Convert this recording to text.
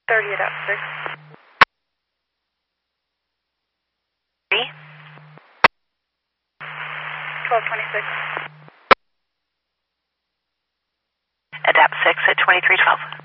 30 adapt 6. 3. 1226. Adapt 6 at 2312.